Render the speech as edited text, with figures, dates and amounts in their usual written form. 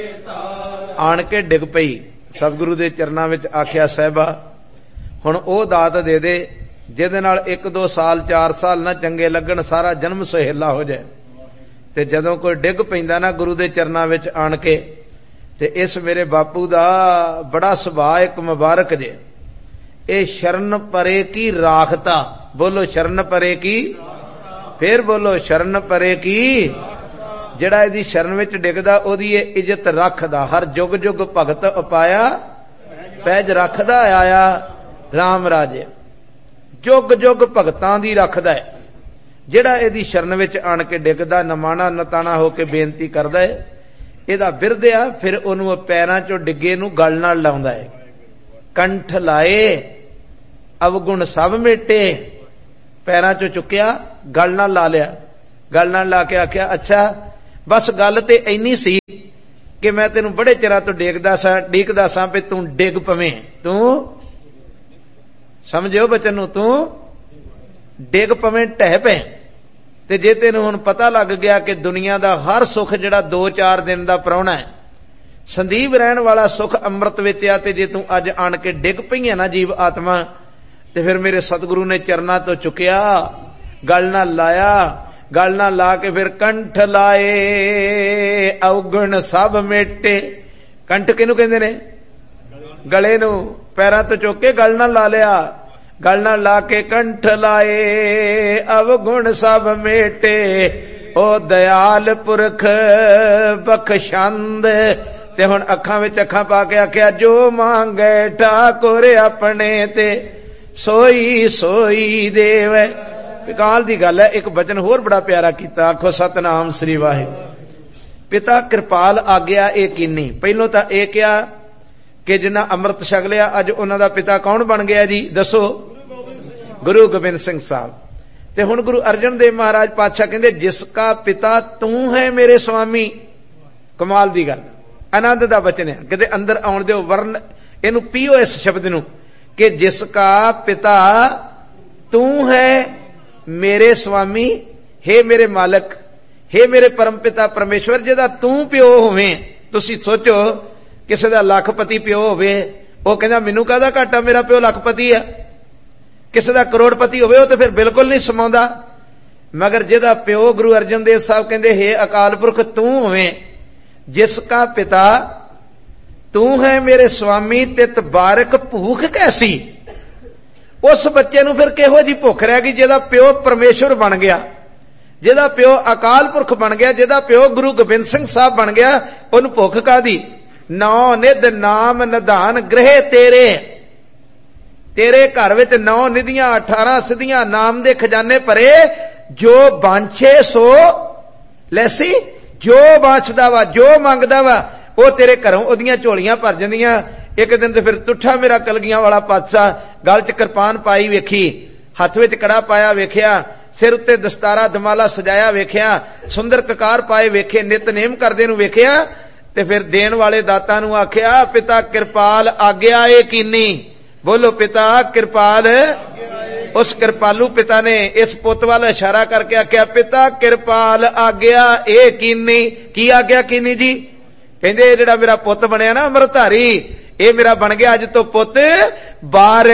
आण के डिग पई। सतगुरु दे चरनां विच आख्या साहिबा हुण ओह दात दे दे जिहदे नाल 1-2 साल 4 साल ना चंगे लगन, सारा जन्म सहेला हो जाए। ते जदों कोई डिग पैंदा ना गुरु दे चरनां विच आण के, ते इस मेरे बापू दा बड़ा सुभाअ एक मुबारक जे। ए शरण परे की राखता, बोलो शरण परे की, फिर बोलो शरण परे की। जिहड़ा इहदी शरण विच डिगदा ओहदी इज्जत रखदा, हर जुग जुग भगत उपाया पैज रखदा आया राम राजे। जुग जुग भगतां दी रखदा है। जिहड़ा इहदी शरण विच आण के डिगदा, नमाणा नताणा हो के बेनती करदा है, इहदा बिरध आ, फिर ओहनूं पैरां चों डिगे नूं गल नाल लाउंदा है। कंठ लाए अवगुण सब मेटे, पैरां चों चुक्या गल नाल ला लिया। गल नाल ला के आख्या अच्छा बस गल ते इन्नी सी कि मैं तेनू बड़े चिरां तो डीकदा सा भी तू डिग पवें, तू समझो बचन नूं, तू डिग पवें ढह पे। ते जे तेनू हुण पता लग गया कि दुनिया दा हर सुख जिहड़ा 2-4 दिन दा प्राहुणा है, संदीप रहण वाला सुख अमृत विच आ, ते जे तू अज आण के डिग पईआं ना जीव आत्मा, ते फिर मेरे सतगुरु ने चरना तो चुकिया, गल ना लाया, गल ना ला के फिर कंठ लाए अवगुण सब मेटे। कंठ किनू कहंदे ने? गले नू। पैरां तो चुक के गल ना ला लिया, गल ना ला के कंठ लाए अवगुण सब मेटे। ओ दयाल पुरख बख्शंद। ते हुण अखां विच अखां पा के आख्या जो मांगे ठाकुर अपने ते सोई सोई देव। काल दी गल है। एक बचन होर बड़ा प्यारा कीता, आखो सतनाम श्री वाहिगुरू। पिता कृपाल आग्या ए कीनी। पहलों तां ए कहा कि जिन्ना अमृत छक लिया अज उन्हां दा पिता कौन बन गया जी, दसो? गुरु गोबिंद सिंह साहब। ते हुण गुरु अर्जन देव महाराज पातशाह कहंदे जिसका पिता तू है मेरे स्वामी। कमाल दी गल, आनंद दा बचन है। किते अंदर आउण दिओ, वर्ण इहनू पीओ इस शब्द नू कि जिसका पिता तू है मेरे स्वामी, हे मेरे मालक, हे मेरे परम पिता परमेश्वर। जिहदा तू प्यो होवें, तुसीं सोचो किसी दा लखपति प्यो होवे, ओह कहंदा मैनू काहदा घाटा, मेरा प्यो लखपति है। किसी दा करोड़पति होवे ओह तो फिर बिल्कुल नहीं समाउंदा। मगर जिहदा प्यो गुरु अर्जन देव साहब कहंदे हे अकाल पुरख तू होवें, जिसका पिता तू है मेरे स्वामी, तित बारक भूख कैसी। उस बच्चे नूं फिर किहो जी भुख रह गई जिहदा प्यो परमेश्वर बन गया, जिहदा प्यो अकाल पुरख बन गया, जिहदा प्यो गुरु गोबिंद सिंह साहब बन गया, उहनूं भुख कादी। नौ निध नाम निधान गृह तेरे। तेरे घर विच 9 निधियां 18 सिद्धियां नाम दे खजाने भरे। जो बांछे सो लैसी, जो बांछदा वा जो मंगदा वा ਉਹ तेरे घरों ओदियां झोलियां भर जांदियां। एक दिन तो फिर तुठा मेरा कलगियां वाला पातशाह गल च किरपान पाई वेखी, हथ विच कड़ा पाया वेख्या, सिर उत्ते दस्तारा दमाला सजाया वेख्या, सुंदर ककार पाए वेखे, नितनेम करदे नूं वेख्या। ते फिर देण वाले दाता नूं आख्या पिता कृपाल आग्या ए कीनी। बोलो पिता कृपाल। उस कृपालू पिता ने इस पुत वाल इशारा करके आख्या पिता कृपाल आग्या ए कीनी। की आग्या कीनी जी? कहंदे जिहड़ा मेरा पुत बनया ना अमृतधारी, ये मेरा बन गया अज तो पुत बार